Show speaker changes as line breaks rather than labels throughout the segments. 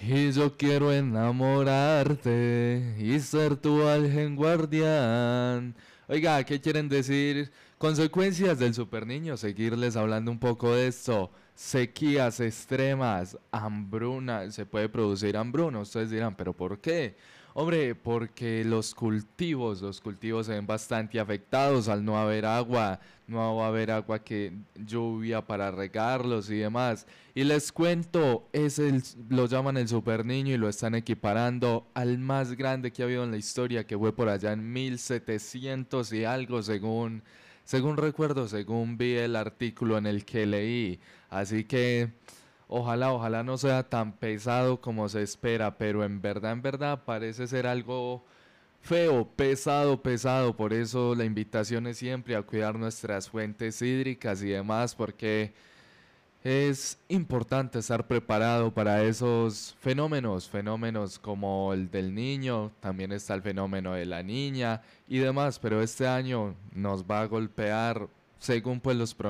Y yo quiero enamorarte y ser tu ángel guardián. Oiga, ¿qué quieren decir? Consecuencias del super niño, seguirles hablando un poco de esto. Sequías extremas, hambruna, se puede producir hambruna. Ustedes dirán, ¿pero por qué? Hombre, porque los cultivos se ven bastante afectados al no haber agua, no va a haber agua que lluvia para regarlos y demás. Y les cuento, lo llaman el super niño y lo están equiparando al más grande que ha habido en la historia, que fue por allá en 1700 y algo, según recuerdo, según vi el artículo en el que leí. Así que ojalá no sea tan pesado como se espera, pero en verdad parece ser algo feo, pesado. Por eso la invitación es siempre a cuidar nuestras fuentes hídricas y demás, porque es importante estar preparado para esos fenómenos como el del niño, también está el fenómeno de la niña y demás, pero este año nos va a golpear, según pues los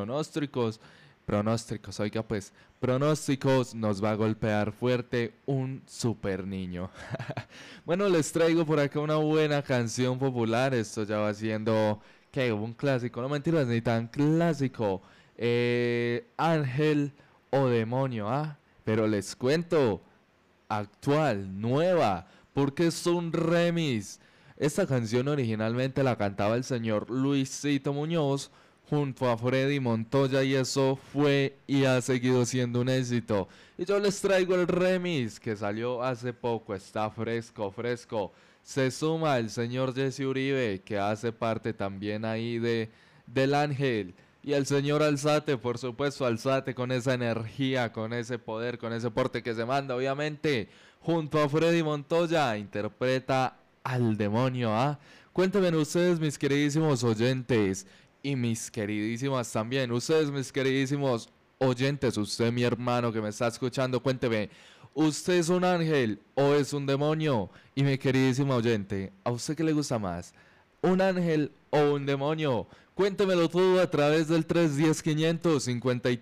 pronósticos, nos va a golpear fuerte un super niño. Bueno, les traigo por acá una buena canción popular, esto ya va siendo, que un clásico, no mentiras, ni tan clásico. Ángel o demonio, ¿ah? Pero les cuento, actual, nueva, porque es un remix. Esta canción originalmente la cantaba el señor Luisito Muñoz junto a Freddy Montoya y eso fue y ha seguido siendo un éxito. Y yo les traigo el remix que salió hace poco, está fresco. Se suma el señor Jesse Uribe que hace parte también ahí del Ángel. Y el señor Alzate, por supuesto, Alzate con esa energía, con ese poder, con ese porte que se manda, obviamente, junto a Freddy Montoya, interpreta al demonio, ¿ah? Cuéntenme ustedes, mis queridísimos oyentes, y mis queridísimas también, ustedes, mis queridísimos oyentes, usted, mi hermano que me está escuchando, cuénteme, ¿usted es un ángel o es un demonio? Y mi queridísimo oyente, ¿a usted qué le gusta más? ¿Un ángel o un demonio? Cuéntemelo todo a través del 310 553